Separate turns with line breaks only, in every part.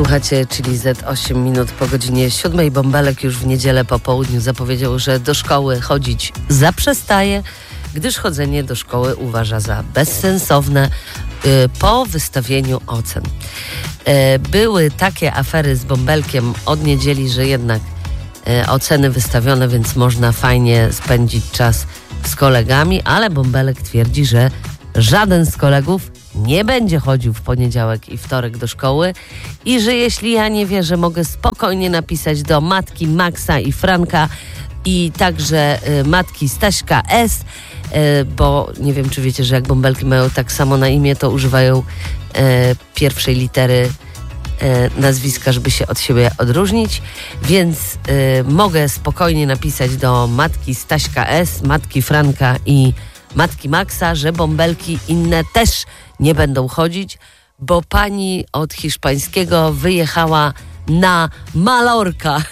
Słuchacie, czyli Z 8 minut po godzinie 7. Bąbelek już w niedzielę po południu zapowiedział, że do szkoły chodzić zaprzestaje, gdyż chodzenie do szkoły uważa za bezsensowne po wystawieniu ocen. Były takie afery z Bąbelkiem od niedzieli, że jednak oceny wystawione, więc można fajnie spędzić czas z kolegami, ale Bąbelek twierdzi, że żaden z kolegów nie będzie chodził w poniedziałek i wtorek do szkoły i że jeśli ja nie wierzę, mogę spokojnie napisać do matki Maxa i Franka i także matki Staśka S, bo nie wiem, czy wiecie, że jak Bąbelki mają tak samo na imię, to używają pierwszej litery nazwiska, żeby się od siebie odróżnić, więc mogę spokojnie napisać do matki Staśka S, matki Franka i matki Maxa, że Bąbelki inne też nie będą chodzić, bo pani od hiszpańskiego wyjechała na Malorkę.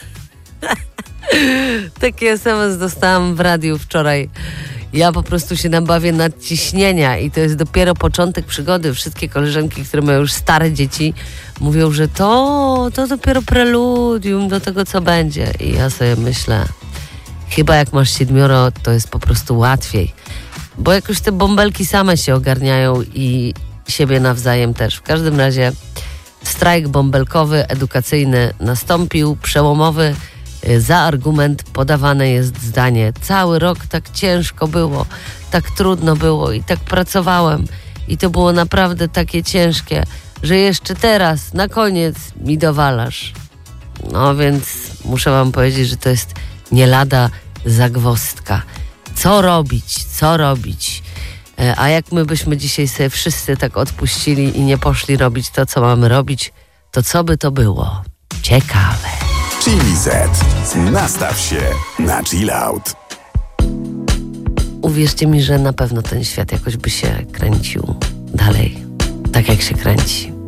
Taki SMS dostałam w radiu wczoraj. Ja po prostu się nabawię nadciśnienia i to jest dopiero początek przygody. Wszystkie koleżanki, które mają już stare dzieci, mówią, że to dopiero preludium do tego, co będzie. I ja sobie myślę, chyba jak masz 7, to jest po prostu łatwiej. Bo jakoś te bąbelki same się ogarniają i siebie nawzajem też. W każdym razie strajk bąbelkowy, edukacyjny nastąpił, przełomowy. Za argument podawane jest zdanie: cały rok tak ciężko było, tak trudno było i tak pracowałem i to było naprawdę takie ciężkie, że jeszcze teraz na koniec mi dowalasz. No więc muszę wam powiedzieć, że to jest nie lada zagwozdka. Co robić? A jak my byśmy dzisiaj sobie wszyscy tak odpuścili i nie poszli robić to, co mamy robić, to co by to było? Ciekawe.
Chili Z. Nastaw się na chill out.
Uwierzcie mi, że na pewno ten świat jakoś by się kręcił dalej, tak jak się kręci.